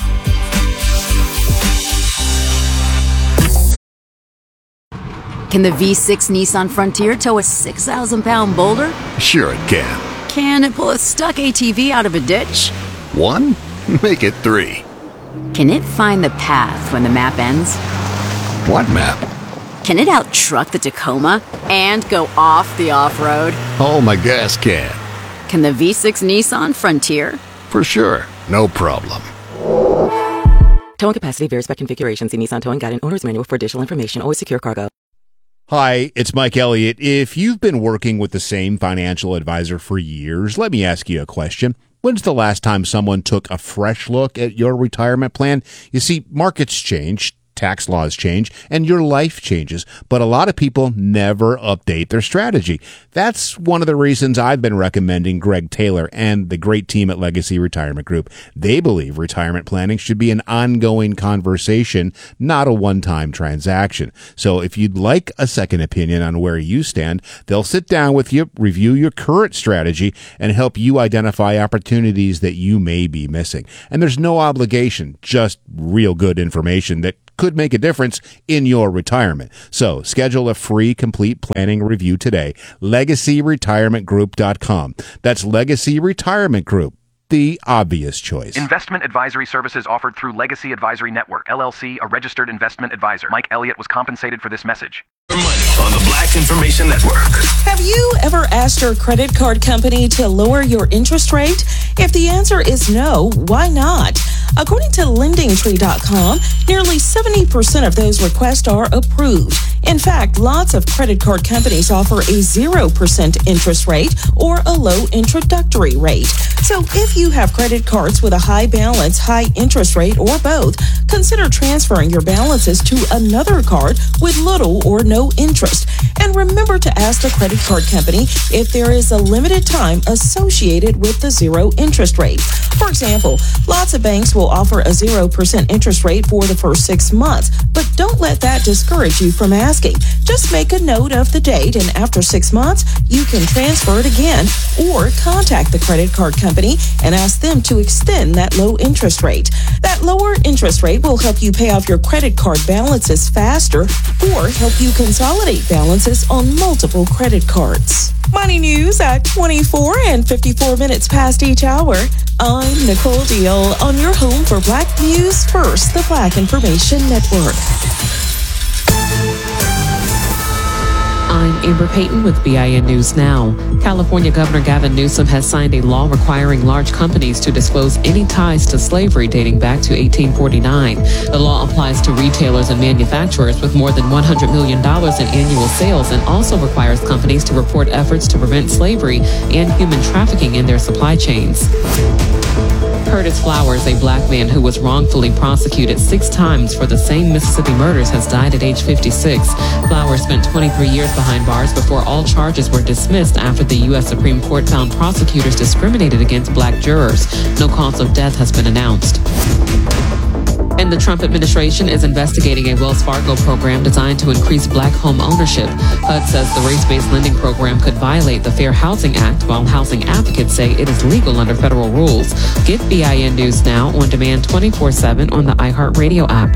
Can the V six Nissan Frontier tow a six thousand pound boulder? Sure it can. Can it pull a stuck A T V out of a ditch? One? Make it three. Can it find the path when the map ends? What map? Can it out-truck the Tacoma and go off the off-road? Oh, my gas can. Can the V six Nissan Frontier? For sure. No problem. Towing capacity varies by configuration. See Nissan Towing Guide and Owner's Manual for additional information. Always secure cargo. Hi, it's Mike Elliott. If you've been working with the same financial advisor for years, let me ask you a question. When's the last time someone took a fresh look at your retirement plan? You see, markets change, tax laws change, and your life changes, but a lot of people never update their strategy. That's one of the reasons I've been recommending Greg Taylor and the great team at Legacy Retirement Group. They believe retirement planning should be an ongoing conversation, not a one-time transaction. So if you'd like a second opinion on where you stand, they'll sit down with you, review your current strategy, and help you identify opportunities that you may be missing. And there's no obligation, just real good information that could make a difference in your retirement. So schedule a free complete planning review today. legacy retirement group dot com. That's Legacy Retirement Group, the obvious choice. Investment advisory services offered through Legacy Advisory Network, L L C, a registered investment advisor. Mike Elliott was compensated for this message. On the Black Information Network. Have you ever asked your credit card company to lower your interest rate? If the answer is no, why not? According to lending tree dot com, nearly seventy percent of those requests are approved. In fact, lots of credit card companies offer a zero percent interest rate or a low introductory rate. So if you have credit cards with a high balance, high interest rate, or both, consider transferring your balances to another card with little or no interest. And remember to ask the credit card company if there is a limited time associated with the zero interest rate. For example, lots of banks will offer a zero percent interest rate for the first six months, but don't let that discourage you from asking. Just make a note of the date, and after six months, you can transfer it again or contact the credit card company and ask them to extend that low interest rate. That lower interest rate will help you pay off your credit card balances faster or help you consolidate balances on multiple credit cards. Money news at twenty-four and fifty-four minutes past each hour. I'm Nicole Deal on your home for Black News First, the Black Information Network. I'm Amber Payton with B I N News Now. California Governor Gavin Newsom has signed a law requiring large companies to disclose any ties to slavery dating back to eighteen forty-nine. The law applies to retailers and manufacturers with more than one hundred million dollars in annual sales and also requires companies to report efforts to prevent slavery and human trafficking in their supply chains. Curtis Flowers, a black man who was wrongfully prosecuted six times for the same Mississippi murders, has died at age fifty-six. Flowers spent twenty-three years behind bars before all charges were dismissed after the U S Supreme Court found prosecutors discriminated against black jurors. No cause of death has been announced. And the Trump administration is investigating a Wells Fargo program designed to increase black home ownership. H U D says the race-based lending program could violate the Fair Housing Act, while housing advocates say it is legal under federal rules. Get B I N News Now on demand twenty-four seven on the iHeartRadio app.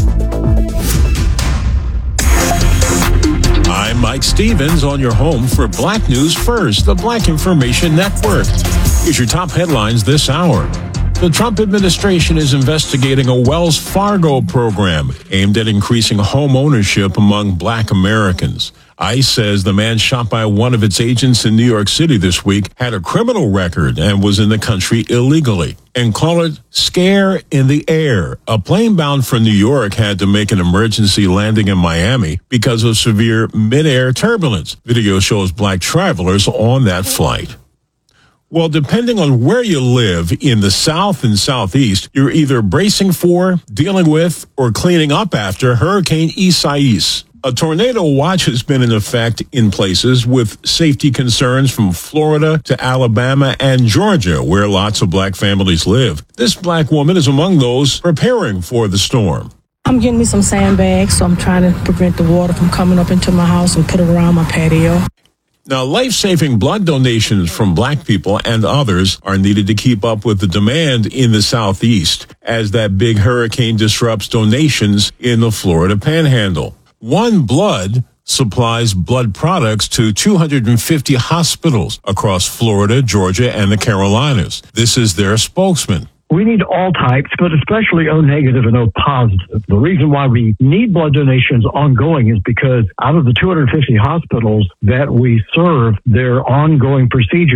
I'm Mike Stevens on your home for Black News First, the Black Information Network. Here's your top headlines this hour. The Trump administration is investigating a Wells Fargo program aimed at increasing home ownership among black Americans. ICE says the man shot by one of its agents in New York City this week had a criminal record and was in the country illegally. And call it scare in the air. A plane bound for New York had to make an emergency landing in Miami because of severe mid-air turbulence. Video shows black travelers on that flight. Well, depending on where you live in the South and Southeast, you're either bracing for, dealing with, or cleaning up after Hurricane Isaias. A tornado watch has been in effect in places with safety concerns from Florida to Alabama and Georgia, where lots of black families live. This black woman is among those preparing for the storm. I'm getting me some sandbags, so I'm trying to prevent the water from coming up into my house and put it around my patio. Now, life-saving blood donations from black people and others are needed to keep up with the demand in the Southeast as that big hurricane disrupts donations in the Florida Panhandle. One Blood supplies blood products to two hundred fifty hospitals across Florida, Georgia, and the Carolinas. This is their spokesman. We need all types, but especially O negative and O positive. The reason why we need blood donations ongoing is because out of the two hundred fifty hospitals that we serve, there are ongoing procedures.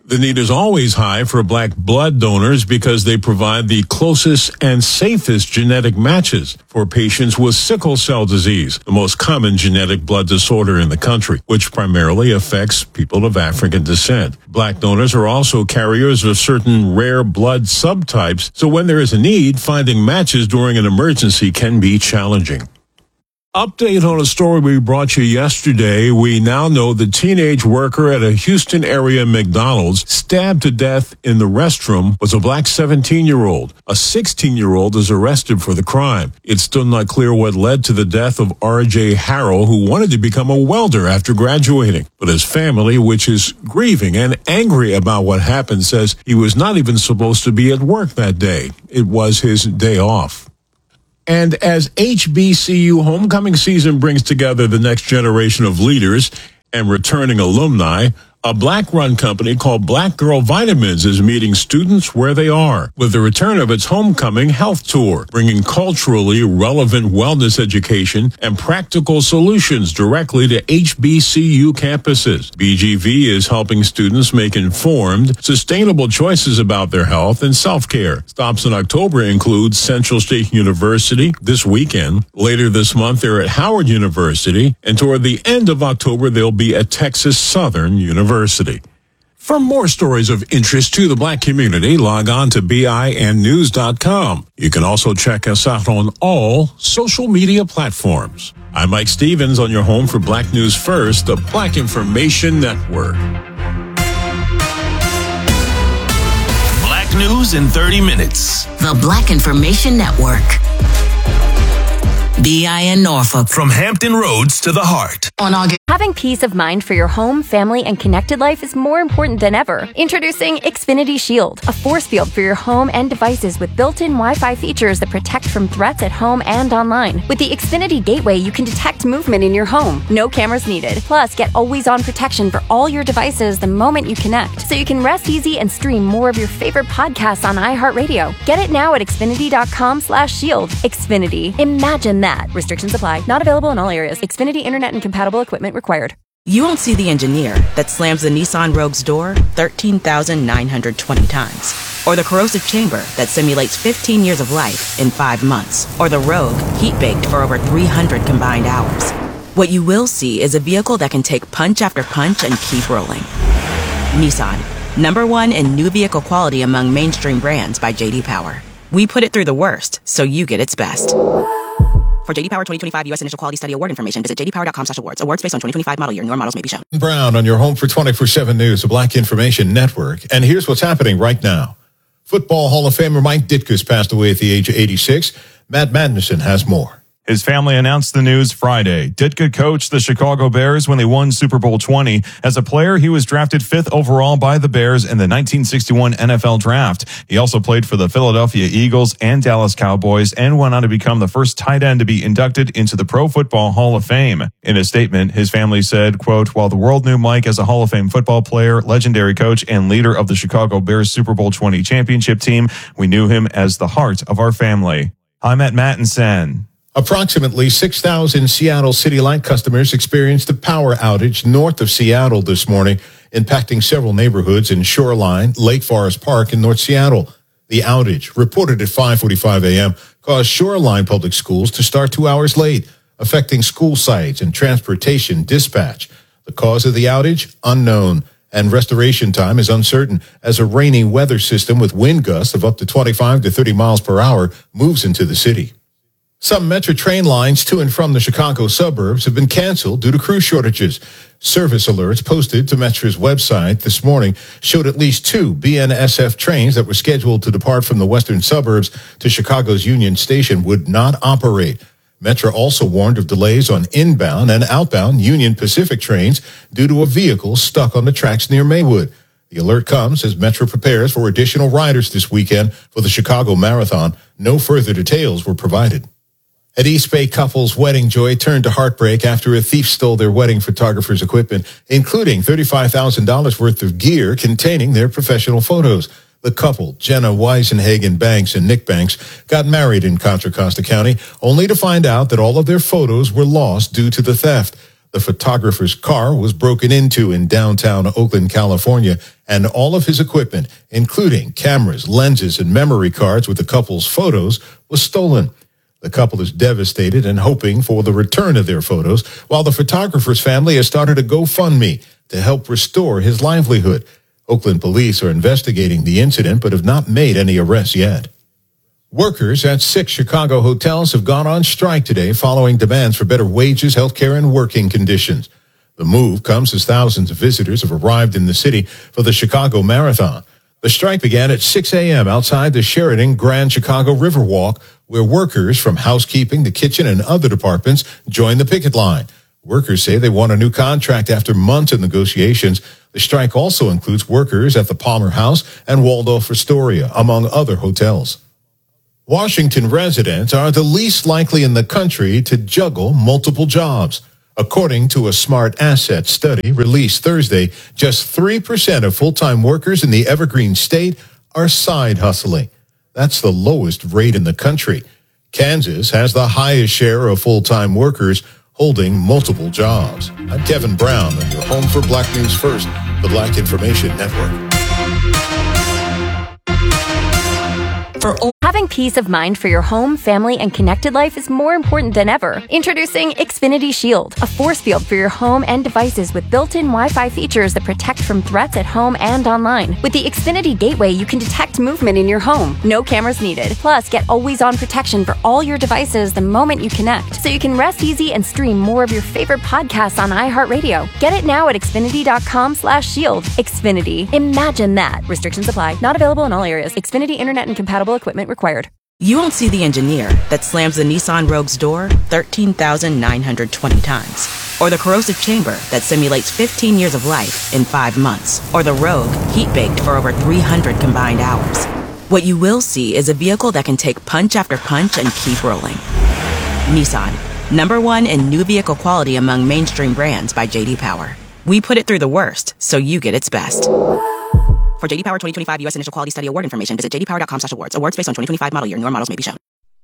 The need is always high for black blood donors because they provide the closest and safest genetic matches for patients with sickle cell disease, the most common genetic blood disorder in the country, which primarily affects people of African descent. Black donors are also carriers of certain rare blood subtypes, so when there is a need, finding matches during an emergency can be challenging. Update on a story we brought you yesterday. We now know the teenage worker at a Houston area McDonald's stabbed to death in the restroom was a black seventeen-year-old. A sixteen-year-old is arrested for the crime. It's still not clear what led to the death of R J Harrell, who wanted to become a welder after graduating. But his family, which is grieving and angry about what happened, says he was not even supposed to be at work that day. It was his day off. And as H B C U homecoming season brings together the next generation of leaders and returning alumni, a black-run company called Black Girl Vitamins is meeting students where they are with the return of its homecoming health tour, bringing culturally relevant wellness education and practical solutions directly to H B C U campuses. B G V is helping students make informed, sustainable choices about their health and self-care. Stops in October include Central State University this weekend. Later this month, they're at Howard University, and toward the end of October, they'll be at Texas Southern University. University. For more stories of interest to the black community, log on to B I N news dot com. You can also check us out on all social media platforms. I'm Mike Stevens on your home for Black News First, the Black Information Network. Black News in thirty minutes. The Black Information Network. B I N Norfolk. From Hampton Roads to the heart. On August. Having peace of mind for your home, family, and connected life is more important than ever. Introducing Xfinity Shield, a force field for your home and devices with built-in Wi-Fi features that protect from threats at home and online. With the Xfinity Gateway, you can detect movement in your home. No cameras needed. Plus, get always-on protection for all your devices the moment you connect, so you can rest easy and stream more of your favorite podcasts on iHeartRadio. Get it now at Xfinity dot com slash shield. Xfinity. Imagine that. Restrictions apply. Not available in all areas. Xfinity Internet and compatible equipment required. You won't see the engineer that slams the Nissan Rogue's door thirteen thousand nine hundred twenty times. Or the corrosive chamber that simulates fifteen years of life in five months. Or the Rogue heat-baked for over three hundred combined hours. What you will see is a vehicle that can take punch after punch and keep rolling. Nissan, number one in new vehicle quality among mainstream brands by J D Power. We put it through the worst, so you get its best. For J D Power twenty twenty-five U S Initial Quality Study Award information, visit j d power dot com slash awards. Awards based on twenty twenty-five model year. Newer models may be shown. Brown on your home for twenty-four seven News, the Black Information Network. And here's what's happening right now. Football Hall of Famer Mike Ditka's passed away at the age of eighty-six. Matt Magnuson has more. His family announced the news Friday. Ditka coached the Chicago Bears when they won Super Bowl twenty. As a player, he was drafted fifth overall by the Bears in the nineteen sixty-one N F L Draft. He also played for the Philadelphia Eagles and Dallas Cowboys and went on to become the first tight end to be inducted into the Pro Football Hall of Fame. In a statement, his family said, quote, "While the world knew Mike as a Hall of Fame football player, legendary coach, and leader of the Chicago Bears Super Bowl twenty championship team, we knew him as the heart of our family." I'm at Mattinson. Approximately six thousand Seattle City Light customers experienced a power outage north of Seattle this morning, impacting several neighborhoods in Shoreline, Lake Forest Park, and North Seattle. The outage, reported at five forty-five a.m., caused Shoreline Public Schools to start two hours late, affecting school sites and transportation dispatch. The cause of the outage, unknown, and restoration time is uncertain as a rainy weather system with wind gusts of up to twenty-five to thirty miles per hour moves into the city. Some Metro train lines to and from the Chicago suburbs have been canceled due to crew shortages. Service alerts posted to Metro's website this morning showed at least two B N S F trains that were scheduled to depart from the western suburbs to Chicago's Union Station would not operate. Metro also warned of delays on inbound and outbound Union Pacific trains due to a vehicle stuck on the tracks near Maywood. The alert comes as Metro prepares for additional riders this weekend for the Chicago Marathon. No further details were provided. At East Bay couple's wedding joy turned to heartbreak after a thief stole their wedding photographer's equipment, including thirty-five thousand dollars worth of gear containing their professional photos. The couple, Jenna Weisenhagen Banks and Nick Banks, got married in Contra Costa County, only to find out that all of their photos were lost due to the theft. The photographer's car was broken into in downtown Oakland, California, and all of his equipment, including cameras, lenses, and memory cards with the couple's photos, was stolen. The couple is devastated and hoping for the return of their photos, while the photographer's family has started a GoFundMe to help restore his livelihood. Oakland police are investigating the incident but have not made any arrests yet. Workers at six Chicago hotels have gone on strike today following demands for better wages, health care, and working conditions. The move comes as thousands of visitors have arrived in the city for the Chicago Marathon. The strike began at six a.m. outside the Sheraton Grand Chicago Riverwalk, where workers from housekeeping, the kitchen, and other departments joined the picket line. Workers say they want a new contract after months of negotiations. The strike also includes workers at the Palmer House and Waldorf Astoria, among other hotels. Washington residents are the least likely in the country to juggle multiple jobs. According to a Smart Asset study released Thursday, just three percent of full-time workers in the Evergreen State are side hustling. That's the lowest rate in the country. Kansas has the highest share of full-time workers holding multiple jobs. I'm Kevin Brown, and your home for Black News First, the Black Information Network. For Having peace of mind for your home, family, and connected life is more important than ever. Introducing Xfinity Shield, a force field for your home and devices with built-in Wi-Fi features that protect from threats at home and online. With the Xfinity Gateway, you can detect movement in your home. No cameras needed. Plus, get always-on protection for all your devices the moment you connect, so you can rest easy and stream more of your favorite podcasts on iHeartRadio. Get it now at Xfinity.com slash shield. Xfinity. Imagine that. Restrictions apply. Not available in all areas. Xfinity Internet and compatible equipment required. You won't see the engineer that slams the Nissan Rogue's door thirteen thousand nine hundred twenty times. Or the corrosive chamber that simulates fifteen years of life in five months. Or the Rogue heat-baked for over three hundred combined hours. What you will see is a vehicle that can take punch after punch and keep rolling. Nissan, number one in new vehicle quality among mainstream brands by J D Power. We put it through the worst, so you get its best. For J D Power twenty twenty-five U S Initial Quality Study Award information, visit j d power dot com slash awards. Awards based on twenty twenty-five model year. Newer models may be shown.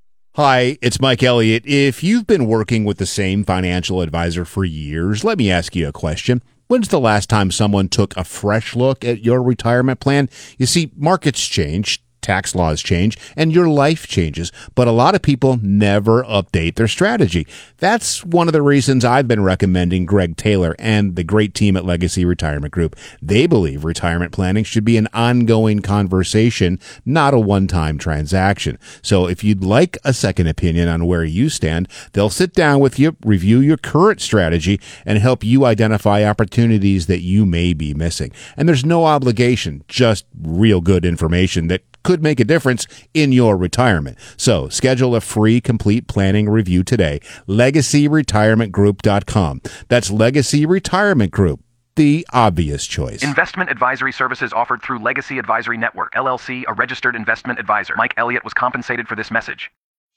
Hi, it's Mike Elliott. If you've been working with the same financial advisor for years, let me ask you a question. When's the last time someone took a fresh look at your retirement plan? You see, markets change, tax laws change, and your life changes, but a lot of people never update their strategy. That's one of the reasons I've been recommending Greg Taylor and the great team at Legacy Retirement Group. They believe retirement planning should be an ongoing conversation, not a one-time transaction. So if you'd like a second opinion on where you stand, they'll sit down with you, review your current strategy, and help you identify opportunities that you may be missing. And there's no obligation, just real good information that could make a difference in your retirement. So schedule a free complete planning review today. legacy retirement group dot com. That's Legacy Retirement Group, the obvious choice. Investment advisory services offered through Legacy Advisory Network, L L C, a registered investment advisor. Mike Elliott was compensated for this message.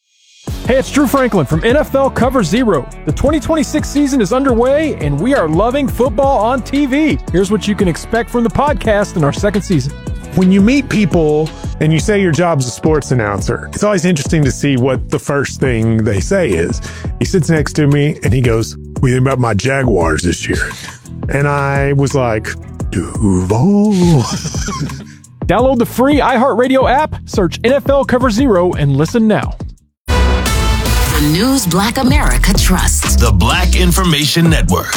Hey, it's Drew Franklin from N F L Cover Zero. The twenty twenty-six season is underway, and we are loving football on T V. Here's what you can expect from the podcast in our second season. When you meet people and you say your job's a sports announcer, it's always interesting to see what the first thing they say is. He sits next to me and he goes, "What do you think about my Jaguars this year?" And I was like, Duval. Download the free iHeartRadio app, search N F L Cover Zero, and listen now. The news Black America trusts. The Black Information Network.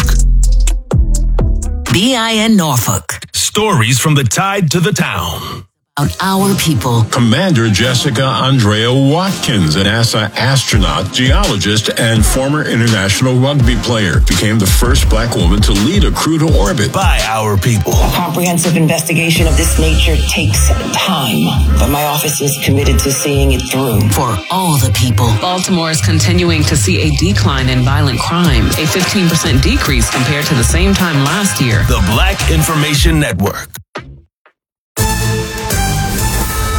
B I N Norfolk. Stories from the tide to the town. About our people. Commander Jessica Andrea Watkins, a NASA astronaut, geologist, and former international rugby player, became the first black woman to lead a crew to orbit. By our people. A comprehensive investigation of this nature takes time, but my office is committed to seeing it through. For all the people. Baltimore is continuing to see a decline in violent crime, a fifteen percent decrease compared to the same time last year. The Black Information Network. B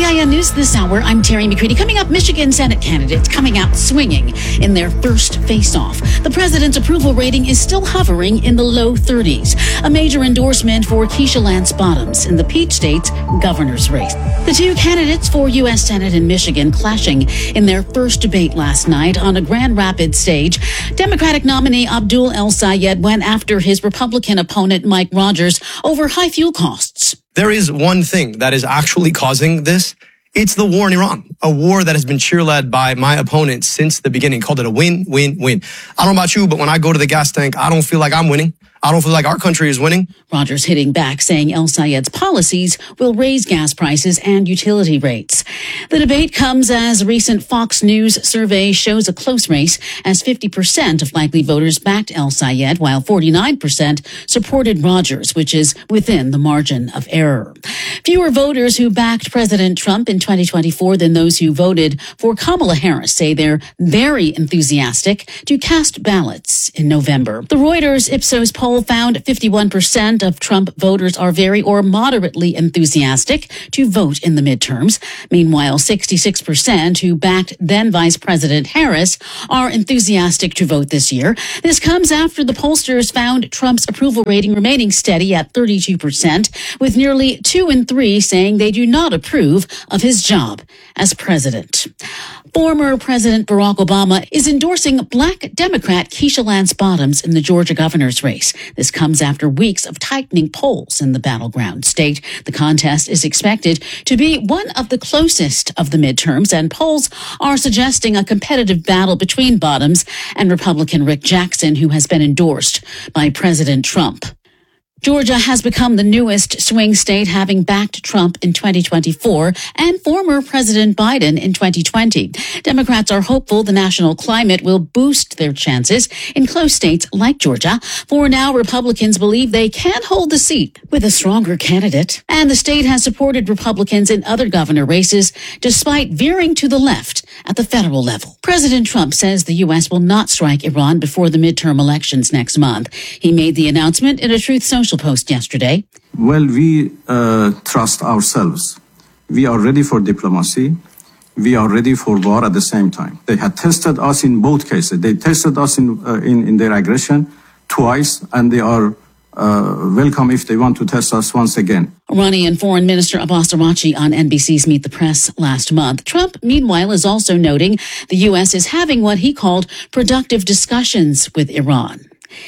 I N News this hour, I'm Terry McCready. Coming up, Michigan Senate candidates coming out swinging in their first face-off. The president's approval rating is still hovering in the low thirties. A major endorsement for Keisha Lance Bottoms in the Peach State's governor's race. The two candidates for U S Senate in Michigan clashing in their first debate last night on a Grand Rapids stage. Democratic nominee Abdul El-Sayed went after his Republican opponent Mike Rogers over high fuel costs. There is one thing that is actually causing this. It's the war in Iran, a war that has been cheerled by my opponent since the beginning. Called it a win, win, win. I don't know about you, but when I go to the gas tank, I don't feel like I'm winning. I don't feel like our country is winning. Rogers hitting back, saying El-Sayed's policies will raise gas prices and utility rates. The debate comes as a recent Fox News survey shows a close race, as fifty percent of likely voters backed El-Sayed, while forty-nine percent supported Rogers, which is within the margin of error. Fewer voters who backed President Trump in twenty twenty-four than those who voted for Kamala Harris say they're very enthusiastic to cast ballots in November. The Reuters Ipsos poll found fifty-one percent of Trump voters are very or moderately enthusiastic to vote in the midterms. Meanwhile, sixty-six percent who backed then Vice President Harris are enthusiastic to vote this year. This comes after the pollsters found Trump's approval rating remaining steady at thirty-two percent, with nearly two in three saying they do not approve of his job as president. Former President Barack Obama is endorsing Black Democrat Keisha Lance Bottoms in the Georgia governor's race. This comes after weeks of tightening polls in the battleground state. The contest is expected to be one of the closest of the midterms, and polls are suggesting a competitive battle between Bottoms and Republican Rick Jackson, who has been endorsed by President Trump. Georgia has become the newest swing state, having backed Trump in twenty twenty-four and former President Biden in twenty twenty. Democrats are hopeful the national climate will boost their chances in close states like Georgia. For now, Republicans believe they can hold the seat with a stronger candidate. And the state has supported Republicans in other governor races, despite veering to the left at the federal level. President Trump says the U S will not strike Iran before the midterm elections next month. He made the announcement in a Truth Social post yesterday. Well, we uh, trust ourselves. We are ready for diplomacy. We are ready for war at the same time. They had tested us in both cases. They tested us in uh, in, in their aggression twice, and they are uh, welcome if they want to test us once again. Iranian Foreign Minister Abbas Araghchi on N B C's Meet the Press last month. Trump, meanwhile, is also noting the U S is having what he called productive discussions with Iran.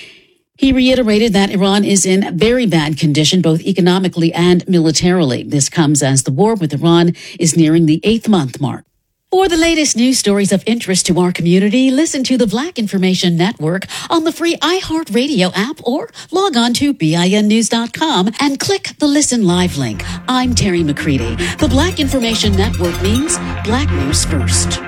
He reiterated that Iran is in very bad condition, both economically and militarily. This comes as the war with Iran is nearing the eighth month mark. For the latest news stories of interest to our community, listen to the Black Information Network on the free iHeartRadio app or log on to B I N news dot com and click the Listen Live link. I'm Terry McCready. The Black Information Network means Black News First.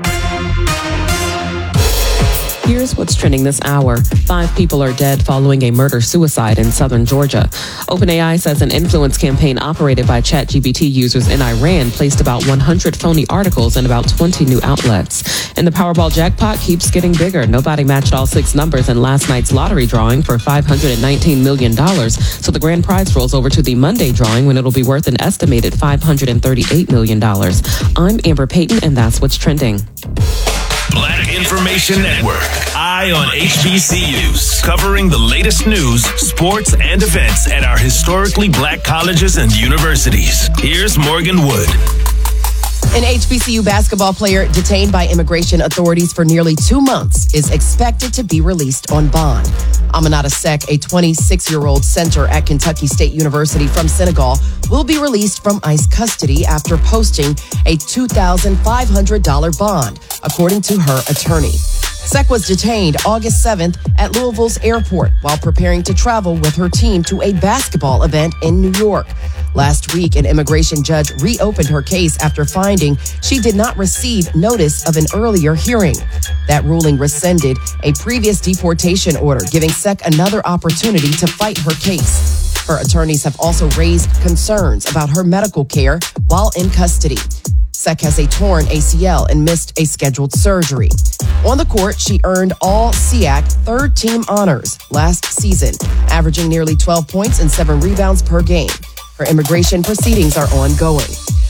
Here's what's trending this hour. Five people are dead following a murder-suicide in southern Georgia. OpenAI says an influence campaign operated by ChatGPT users in Iran placed about one hundred phony articles in about twenty new outlets. And the Powerball jackpot keeps getting bigger. Nobody matched all six numbers in last night's lottery drawing for five hundred nineteen million dollars. So the grand prize rolls over to the Monday drawing when it'll be worth an estimated five hundred thirty-eight million dollars. I'm Amber Payton, and that's what's trending. Black Information Network. Eye on H B C Us. Covering the latest news, sports, and events at our historically black colleges and universities. Here's Morgan Wood. An H B C U basketball player detained by immigration authorities for nearly two months is expected to be released on bond. Aminata Seck, a twenty-six-year-old center at Kentucky State University from Senegal, will be released from ICE custody after posting a two thousand five hundred dollars bond, according to her attorney. Seck was detained August seventh at Louisville's airport while preparing to travel with her team to a basketball event in New York. Last week, an immigration judge reopened her case after finding she did not receive notice of an earlier hearing. That ruling rescinded a previous deportation order, giving Seck another opportunity to fight her case. Her attorneys have also raised concerns about her medical care while in custody. Seck has a torn A C L and missed a scheduled surgery. On the court, she earned all S E A C third team honors last season, averaging nearly twelve points and seven rebounds per game. Her immigration proceedings are ongoing.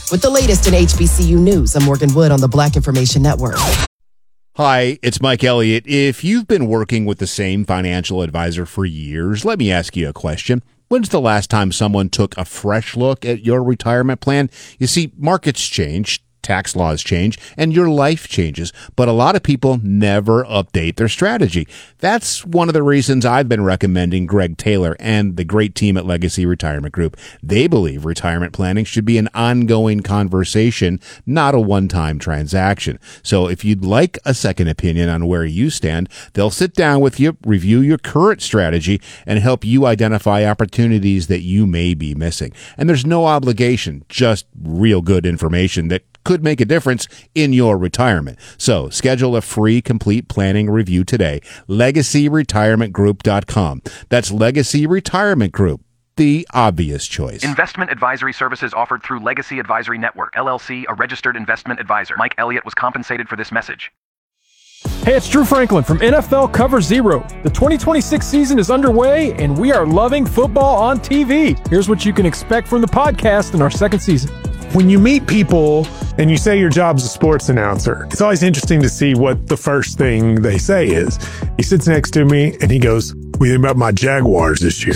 With the latest in H B C U news, I'm Morgan Wood on the Black Information Network. Hi, it's Mike Elliott. If you've been working with the same financial advisor for years, let me ask you a question. When's the last time someone took a fresh look at your retirement plan? You see, markets change, tax laws change, and your life changes, but a lot of people never update their strategy. That's one of the reasons I've been recommending Greg Taylor and the great team at Legacy Retirement Group. They believe retirement planning should be an ongoing conversation, not a one-time transaction. So if you'd like a second opinion on where you stand, they'll sit down with you, review your current strategy, and help you identify opportunities that you may be missing. And there's no obligation, just real good information that could make a difference in your retirement. So schedule a free complete planning review today. legacy retirement group dot com. That's Legacy Retirement Group, the obvious choice. Investment advisory services offered through Legacy Advisory Network, L L C, a registered investment advisor. Mike Elliott was compensated for this message. Hey, it's Drew Franklin from N F L Cover Zero. The twenty twenty-six season is underway, and we are loving football on T V. Here's what you can expect from the podcast in our second season. When you meet people and you say your job's a sports announcer, it's always interesting to see what the first thing they say is. He sits next to me and he goes, "What do you think about my Jaguars this year?"